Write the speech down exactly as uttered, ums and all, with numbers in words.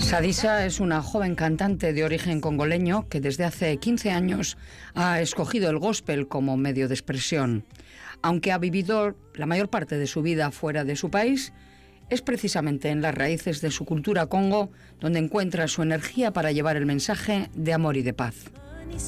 Sadisa es una joven cantante de origen congoleño que desde hace quince años ha escogido el gospel como medio de expresión. Aunque ha vivido la mayor parte de su vida fuera de su país, es precisamente en las raíces de su cultura congo donde encuentra su energía para llevar el mensaje de amor y de paz.